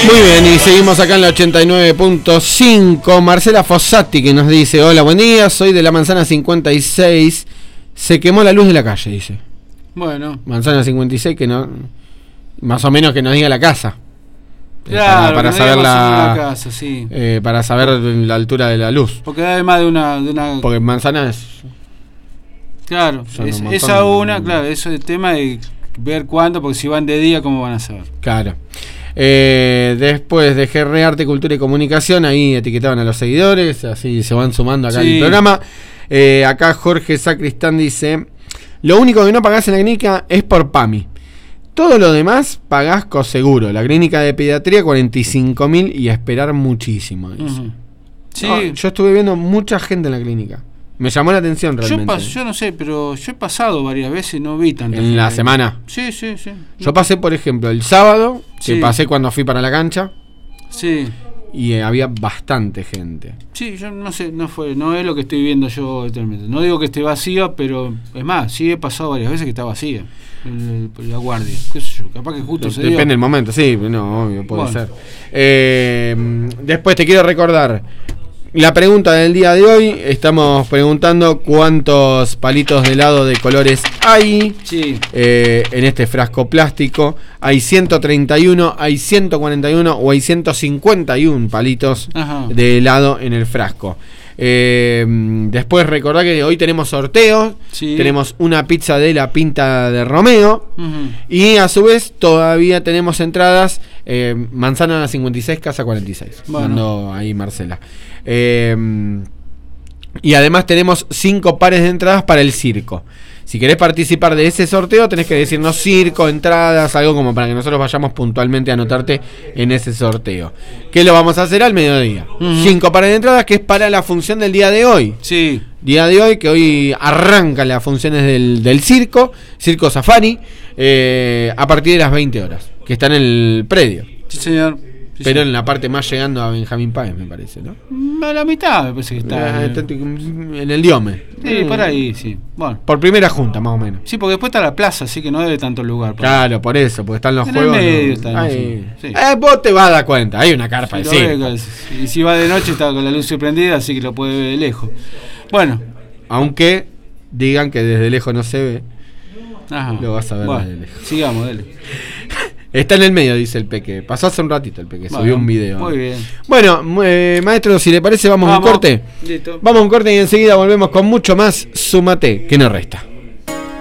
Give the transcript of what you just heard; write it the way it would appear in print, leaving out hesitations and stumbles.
Muy bien, y seguimos acá en la 89.5. Marcela Fossati que nos dice: hola, buen día, soy de la manzana 56. Se quemó la luz de la calle, dice. Bueno. Manzana 56, que no. Más o menos que nos diga la casa. Claro, para no saber la casa, sí. Para saber la altura de la luz. Porque además de una... Porque manzana es... Claro, esa una, claro, eso es el tema de ver cuánto, porque si van de día, ¿cómo van a saber? Claro. Después de GR Arte, Cultura y Comunicación, ahí etiquetaban a los seguidores, así se van sumando acá al programa. Acá Jorge Sacristán dice: lo único que no pagás en la clínica es por PAMI. Todo lo demás pagás coseguro. La clínica de pediatría 45.000 y a esperar muchísimo. Dice. Sí. No, yo estuve viendo mucha gente en la clínica. Me llamó la atención realmente. Yo no sé, pero yo he pasado varias veces y no vi tanta gente. ¿En la semana? Sí. Yo pasé, por ejemplo, el sábado, que pasé cuando fui para la cancha. Sí. Y había bastante gente. Sí, yo no sé, no es lo que estoy viendo yo actualmente. No digo que esté vacía, pero es más, sí he pasado varias veces que está vacía la guardia. ¿Qué sé yo? Capaz que justo se dio. Depende del momento, sí, no, obvio, puede ser. Después te quiero recordar la pregunta del día de hoy. Estamos preguntando cuántos palitos de helado de colores hay en este frasco plástico. Hay 131, hay 141 o hay 151 palitos de helado en el frasco. Después recordá que hoy tenemos sorteos. Tenemos una pizza de la Pinta de Romeo. Y a su vez todavía tenemos entradas. Manzana 56, Casa 46. Mandó ahí Marcela. Y además tenemos 5 pares de entradas para el circo. Si querés participar de ese sorteo, tenés que decirnos circo, entradas, algo como para que nosotros vayamos puntualmente a anotarte en ese sorteo. ¿Qué lo vamos a hacer al mediodía? 5 pares de entradas, que es para la función del día de hoy. Sí. Día de hoy, que hoy arrancan las funciones del circo Safari, a partir de las 20 horas, que está en el predio. Sí, señor. Pero en la parte más llegando a Benjamín Páez, me parece, ¿no? A la mitad me parece que está. En el Diome. Sí, por ahí, sí. Bueno. Por primera junta, más o menos. Sí, porque después está la plaza, así que no debe tanto lugar. Claro, por eso, porque están los juegos. En el medio están, sí. Vos te vas a dar cuenta, hay una carpa sí, de y si va de noche está con la luz prendida, así que lo puede ver de lejos. Bueno. Aunque digan que desde lejos no se ve, lo vas a ver desde lejos. Sigamos, dale. Está en el medio, dice el Peque. Pasó hace un ratito el Peque, subió un video. Muy bien. Bueno, maestro, si le parece, vamos a un corte. Listo. Vamos a un corte y enseguida volvemos con mucho más. Súmate, que no resta.